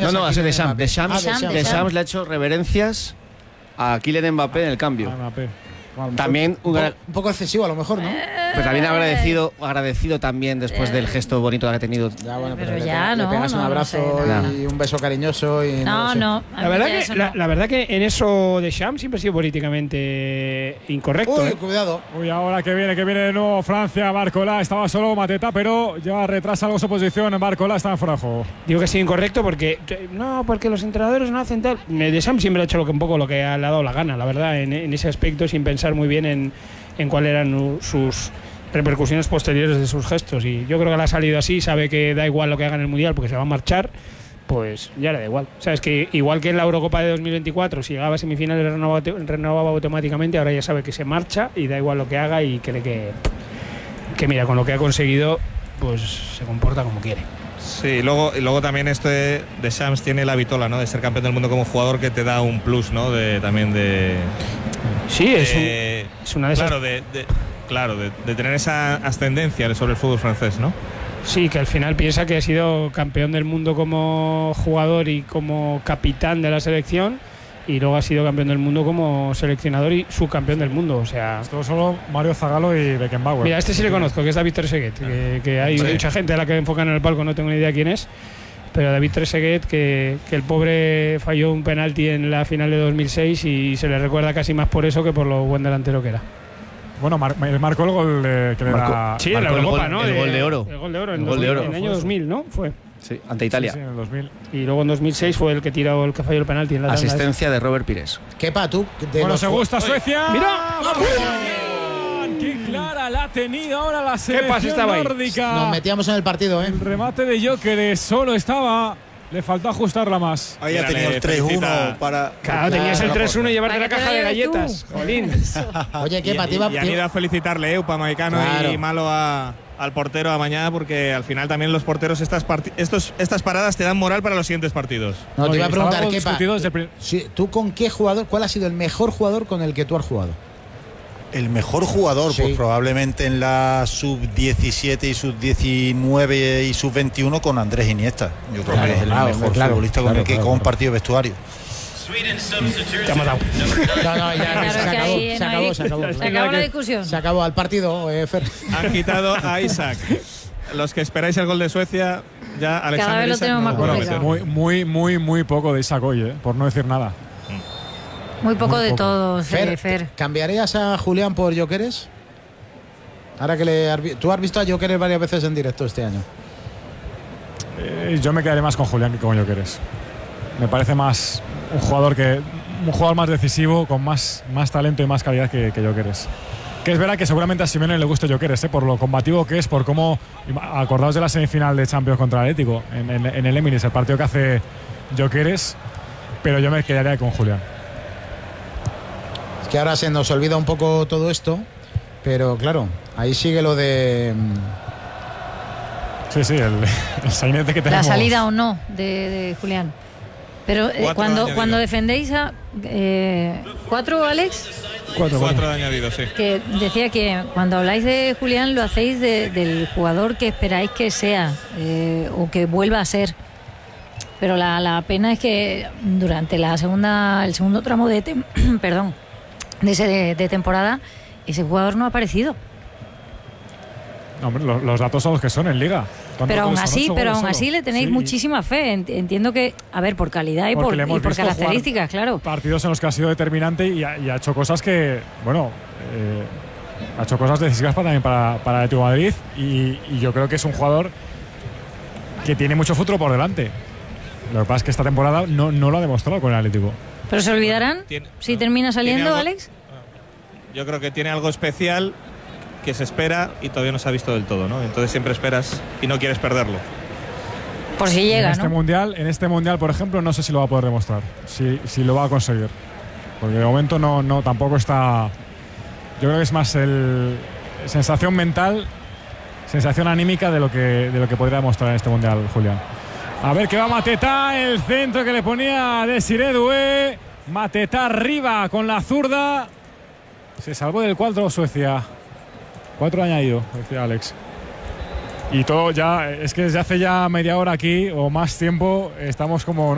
No, ha sido Deschamps. Deschamps le ha hecho reverencias a Kylian Mbappé en el cambio. También un poco excesivo a lo mejor, ¿no? Pero también agradecido también después del gesto bonito que ha tenido. Ya, bueno, pero le no pegas un abrazo y un beso cariñoso y no. La verdad que en eso Deschamps siempre ha sido políticamente incorrecto. Uy, cuidado. Uy, ahora que viene de nuevo Francia, Barcola, estaba solo Mateta, pero ya retrasa algo su posición, Barcola está fuera de juego. Digo que ha sido incorrecto porque los entrenadores no hacen tal. Deschamps siempre ha hecho un poco lo que le ha dado la gana, la verdad, en ese aspecto, sin pensar muy bien en cuáles eran sus repercusiones posteriores de sus gestos, y yo creo que le ha salido así, sabe que da igual lo que haga en el Mundial porque se va a marchar, pues ya le da igual. O sea, es que igual que en la Eurocopa de 2024, si llegaba a semifinales renovaba automáticamente, ahora ya sabe que se marcha y da igual lo que haga y cree que mira, con lo que ha conseguido, pues se comporta como quiere. Sí, y luego también esto de Deschamps tiene la vitola, ¿no? De ser campeón del mundo como jugador, que te da un plus, ¿no? Sí, es una de esas. Claro, de tener esa ascendencia sobre el fútbol francés, ¿no? Sí, que al final piensa que ha sido campeón del mundo como jugador y como capitán de la selección, y luego ha sido campeón del mundo como seleccionador y subcampeón del mundo, o sea... Esto solo Mario Zagallo y Beckenbauer. Mira, este sí le conozco, que es David Trezeguet, que hay mucha gente a la que enfocan en el palco, no tengo ni idea quién es, pero David Trezeguet, que el pobre falló un penalti en la final de 2006 y se le recuerda casi más por eso que por lo buen delantero que era. Bueno, marcó el gol que le da... Sí, en la Eurocopa, ¿no? El gol de oro. El gol de oro en el año 2000, ¿no? Fue. Sí, ante Italia. Sí, en el 2000. Y luego en 2006 fue el que tiró, el que falló el penalti en la asistencia de Robert Pires. Kepa, tú. Bueno, se gusta Suecia. ¡Mira! ¡Qué clara la ha tenido ahora la selección nórdica! Nos metíamos en el partido, ¿eh? El remate de Gyökeres solo estaba... Le faltó ajustarla más. Ahí ha tenido el 3-1 para... Claro, tenías el 3-1 y llevarte la caja de galletas. Jolín. Oye, Kepa, te iba... Y han ido a felicitarle, Upamecano, claro, y malo al portero a mañana, porque al final también los porteros estas paradas te dan moral para los siguientes partidos. No, te iba a preguntar, Kepa, ¿tú con qué jugador, cuál ha sido el mejor jugador con el que tú has jugado? El mejor jugador, sí, pues probablemente en la sub-17 y sub-19 y sub-21 con Andrés Iniesta. Yo creo que es el mejor futbolista con el que he compartido vestuario. Te ha matado. No, ya se acabó la discusión. Se acabó el partido, Fer. Han quitado a Isaac. Los que esperáis el gol de Suecia, ya Alexander cada vez lo tenemos más complicado. Muy poco de Isaac hoy, por no decir nada. Muy poco de todo, Fer. ¿Cambiarías a Julián por Gyökeres? Ahora que tú has visto a Gyökeres varias veces en directo este año. Yo me quedaré más con Julián que con Gyökeres. Me parece más un jugador más decisivo, con más talento y más calidad que Gyökeres. Que es verdad que seguramente a Simeone le gusta Gyökeres, por lo combativo que es, por cómo... Acordaos de la semifinal de Champions contra el Atlético en el Emirates, el partido que hace Gyökeres, pero yo me quedaría con Julián. Que ahora se nos olvida un poco todo esto, pero claro, ahí sigue lo de... Sí, el sainete que tenemos. La salida o no de Julián. Pero cuando defendéis a... ¿4, Alex? 4 de añadido, sí. Que decía que cuando habláis de Julián lo hacéis del jugador que esperáis que sea o que vuelva a ser. Pero la pena es que durante el segundo tramo de temporada, ese jugador no ha aparecido. No, hombre, los datos son los que son en Liga. Pero aún así le tenéis muchísima fe. Entiendo que, a ver, por calidad y por características, claro. Partidos en los que ha sido determinante y ha hecho cosas que, ha hecho cosas decisivas también para el Atlético de Madrid, y yo creo que es un jugador que tiene mucho futuro por delante. Lo que pasa es que esta temporada no lo ha demostrado con el Atlético. ¿Pero se olvidarán si termina saliendo, Alex? Yo creo que tiene algo especial que se espera y todavía no se ha visto del todo, ¿no? Entonces siempre esperas y no quieres perderlo. Por si llega, en este mundial, por ejemplo, no sé si lo va a poder demostrar, si lo va a conseguir. Porque de momento no tampoco está... Yo creo que es más sensación mental, sensación anímica de lo que podría demostrar en este mundial, Julián. A ver, que va Mateta, el centro que le ponía Desiré Doué. Mateta arriba con la zurda. Se salvó del 4 Suecia. 4 añadido, decía Alex. Y todo ya, es que desde hace ya media hora aquí, o más tiempo, estamos como...